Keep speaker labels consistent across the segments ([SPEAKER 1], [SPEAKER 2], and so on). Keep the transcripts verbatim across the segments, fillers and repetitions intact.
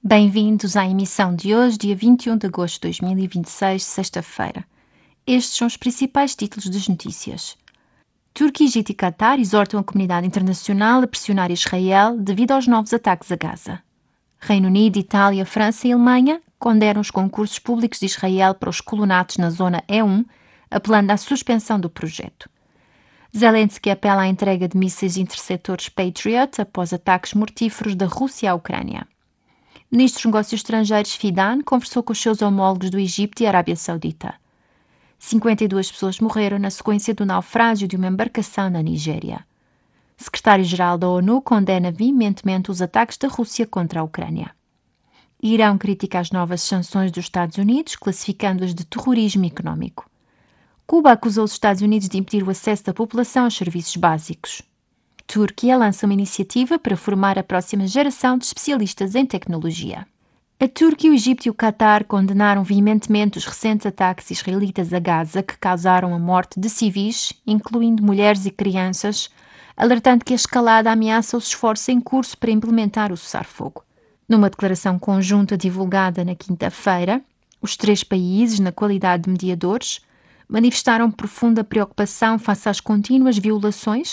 [SPEAKER 1] Bem-vindos à emissão de hoje, dia vinte e um de agosto de dois mil e vinte e seis, sexta-feira. Estes são os principais títulos das notícias. Turquia, Egito e Catar exortam a comunidade internacional a pressionar Israel devido aos novos ataques a Gaza. Reino Unido, Itália, França e Alemanha condenam os concursos públicos de Israel para os colonatos na zona E um, apelando à suspensão do projeto. Zelensky apela à entrega de mísseis interceptores Patriot após ataques mortíferos da Rússia à Ucrânia. O ministro dos Negócios Estrangeiros Fidan conversou com os seus homólogos do Egito e Arábia Saudita. cinquenta e duas pessoas morreram na sequência do naufrágio de uma embarcação na Nigéria. O secretário-geral da ONU condena veementemente os ataques da Rússia contra a Ucrânia. Irão critica as novas sanções dos Estados Unidos, classificando-as de terrorismo económico. Cuba acusou os Estados Unidos de impedir o acesso da população aos serviços básicos. Turquia lança uma iniciativa para formar a próxima geração de especialistas em tecnologia. A Turquia, o Egito e o Catar condenaram veementemente os recentes ataques israelitas a Gaza que causaram a morte de civis, incluindo mulheres e crianças, alertando que a escalada ameaça os esforços em curso para implementar o cessar-fogo. Numa declaração conjunta divulgada na quinta-feira, os três países, na qualidade de mediadores, manifestaram profunda preocupação face às contínuas violações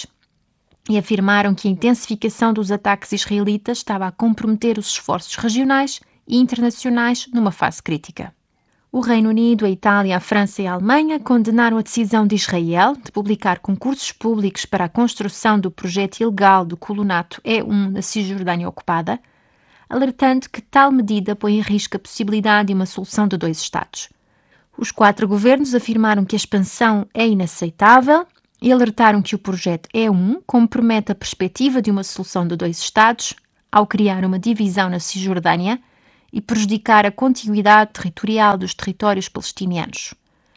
[SPEAKER 1] e afirmaram que a intensificação dos ataques israelitas estava a comprometer os esforços regionais e internacionais numa fase crítica. O Reino Unido, a Itália, a França e a Alemanha condenaram a decisão de Israel de publicar concursos públicos para a construção do projeto ilegal do colonato E um na Cisjordânia ocupada, alertando que tal medida põe em risco a possibilidade de uma solução de dois Estados. Os quatro governos afirmaram que a expansão é inaceitável e alertaram que o projeto E um compromete a perspectiva de uma solução de dois Estados ao criar uma divisão na Cisjordânia e prejudicar a contiguidade territorial dos territórios palestinianos.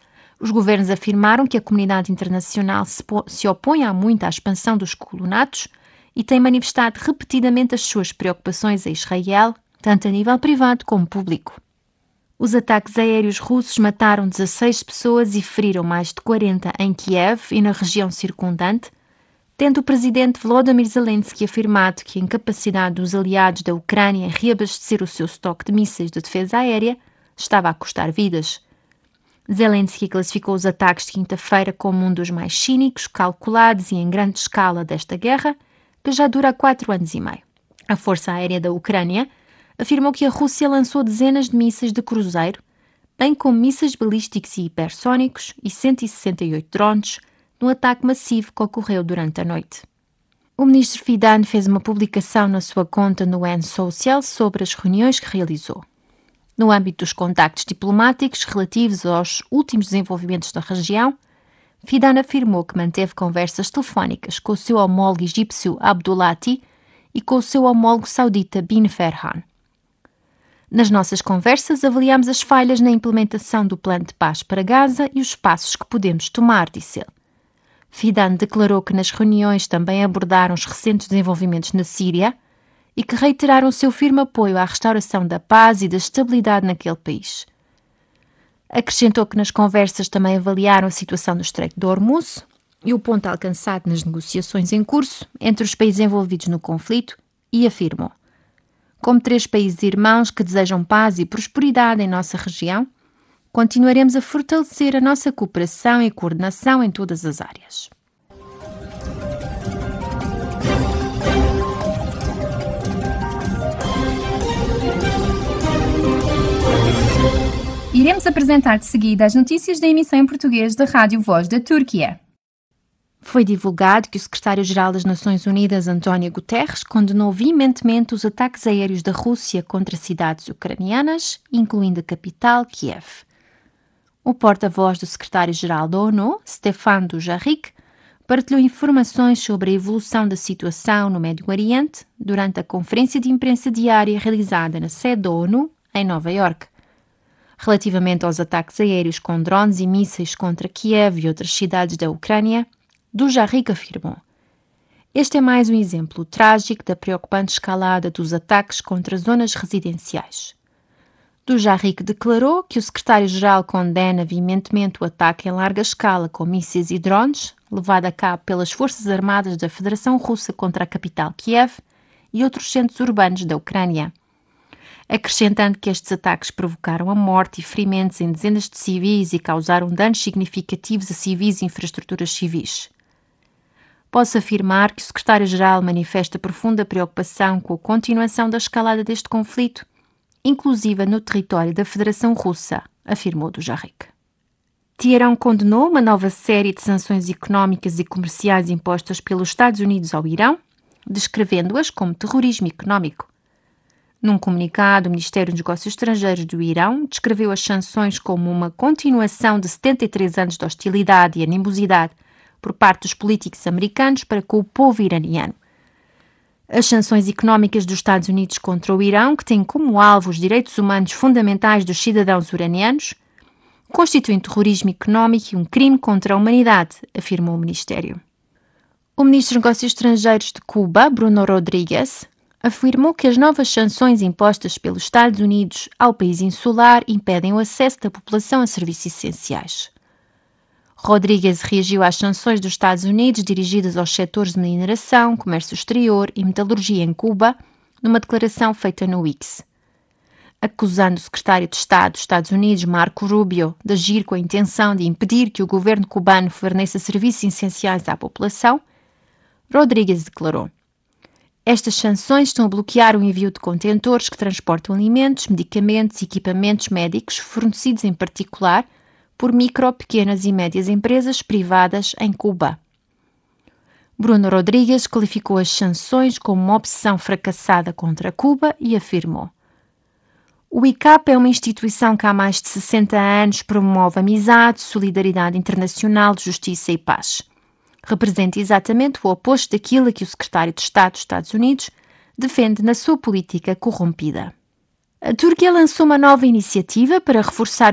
[SPEAKER 1] Os governos afirmaram que a comunidade internacional se, se opõe há muito à expansão dos colonatos e tem manifestado repetidamente as suas preocupações a Israel, tanto a nível privado como público. Os ataques aéreos russos mataram dezasseis pessoas e feriram mais de quarenta em Kiev e na região circundante, tendo o presidente Volodymyr Zelensky afirmado que a incapacidade dos aliados da Ucrânia em reabastecer o seu estoque de mísseis de defesa aérea estava a custar vidas. Zelensky classificou os ataques de quinta-feira como um dos mais cínicos, calculados e em grande escala desta guerra, que já dura há quatro anos e meio. A Força Aérea da Ucrânia afirmou que a Rússia lançou dezenas de mísseis de cruzeiro, bem como mísseis balísticos e hipersónicos e cento e sessenta e oito drones, num ataque massivo que ocorreu durante a noite. O ministro Fidan fez uma publicação na sua conta no N Social sobre as reuniões que realizou. No âmbito dos contactos diplomáticos relativos aos últimos desenvolvimentos da região, Fidan afirmou que manteve conversas telefónicas com o seu homólogo egípcio Abdulati e com o seu homólogo saudita Bin Ferhan. Nas nossas conversas, avaliamos as falhas na implementação do plano de paz para Gaza e os passos que podemos tomar, disse ele. Fidan declarou que nas reuniões também abordaram os recentes desenvolvimentos na Síria e que reiteraram o seu firme apoio à restauração da paz e da estabilidade naquele país. Acrescentou que nas conversas também avaliaram a situação no Estreito de Hormuz e o ponto alcançado nas negociações em curso entre os países envolvidos no conflito e afirmou: como três países irmãos que desejam paz e prosperidade em nossa região, continuaremos a fortalecer a nossa cooperação e coordenação em todas as áreas.
[SPEAKER 2] Iremos apresentar de seguida as notícias da emissão em português da Rádio Voz da Turquia.
[SPEAKER 1] Foi divulgado que o secretário-geral das Nações Unidas, António Guterres, condenou veementemente os ataques aéreos da Rússia contra cidades ucranianas, incluindo a capital, Kiev. O porta-voz do secretário-geral da ONU, Stefan Dujarric, partilhou informações sobre a evolução da situação no Médio Oriente durante a conferência de imprensa diária realizada na sede da ONU, em Nova Iorque. Relativamente aos ataques aéreos com drones e mísseis contra Kiev e outras cidades da Ucrânia, Dujarric afirmou: este é mais um exemplo trágico da preocupante escalada dos ataques contra zonas residenciais. Dujarric declarou que o secretário-geral condena veementemente o ataque em larga escala com mísseis e drones, levado a cabo pelas Forças Armadas da Federação Russa contra a capital Kiev e outros centros urbanos da Ucrânia. acrescentando que estes ataques provocaram a morte e ferimentos em dezenas de civis e causaram danos significativos a civis e infraestruturas civis. Posso afirmar que o secretário-geral manifesta profunda preocupação com a continuação da escalada deste conflito, inclusive no território da Federação Russa, afirmou Dujarric. Teherão condenou uma nova série de sanções económicas e comerciais impostas pelos Estados Unidos ao Irão, descrevendo-as como terrorismo económico. Num comunicado, o Ministério dos Negócios Estrangeiros do Irão descreveu as sanções como uma continuação de setenta e três anos de hostilidade e animosidade por parte dos políticos americanos para com o povo iraniano. As sanções económicas dos Estados Unidos contra o Irão, que têm como alvo os direitos humanos fundamentais dos cidadãos iranianos, constituem terrorismo económico e um crime contra a humanidade, afirmou o Ministério. O Ministro dos Negócios Estrangeiros de Cuba, Bruno Rodrigues, afirmou que as novas sanções impostas pelos Estados Unidos ao país insular impedem o acesso da população a serviços essenciais. Rodrigues reagiu às sanções dos Estados Unidos dirigidas aos setores de mineração, comércio exterior e metalurgia em Cuba, numa declaração feita no X. Acusando o secretário de Estado dos Estados Unidos, Marco Rubio, de agir com a intenção de impedir que o governo cubano forneça serviços essenciais à população, Rodrigues declarou: estas sanções estão a bloquear o envio de contentores que transportam alimentos, medicamentos e equipamentos médicos fornecidos em particular por micro, pequenas e médias empresas privadas em Cuba. Bruno Rodrigues qualificou as sanções como uma opção fracassada contra Cuba e afirmou: o I C A P é uma instituição que há mais de sessenta anos promove amizade, solidariedade internacional, justiça e paz. Representa exatamente o oposto daquilo a que o secretário de Estado dos Estados Unidos defende na sua política corrompida. A Turquia lançou uma nova iniciativa para reforçar